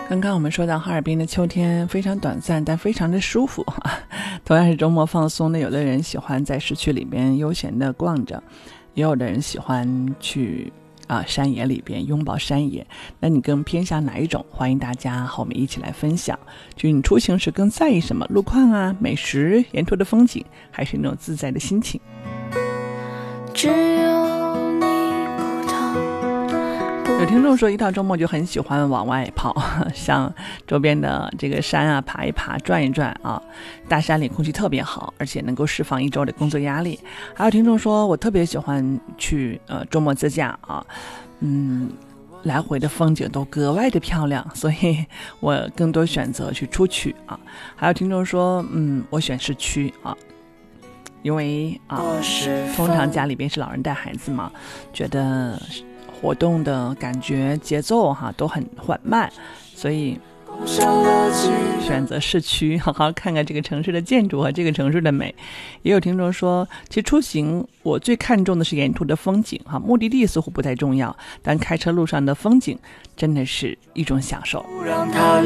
刚刚我们说到哈尔滨的秋天非常短暂，但非常的舒服。同样是周末放松的，有的人喜欢在市区里边悠闲的逛着，也有的人喜欢去山野里边拥抱山野。那你更偏向哪一种？欢迎大家和我们一起来分享。就你出行时更在意什么？路况啊、美食、沿途的风景，还是那种自在的心情？ 只有你不懂。 有听众说一到周末就很喜欢往外跑，像周边的这个山啊爬一爬转一转啊，大山里空气特别好，而且能够释放一周的工作压力。还有听众说我特别喜欢去周末自驾啊，来回的风景都格外的漂亮，所以我更多选择去出去啊。还有听众说我选市区啊，因为通常家里边是老人带孩子嘛，觉得活动的感觉节奏都很缓慢，所以选择市区，好好看看这个城市的建筑和这个城市的美。也有听众说，其实出行我最看重的是沿途的风景目的地似乎不太重要，但开车路上的风景真的是一种享受。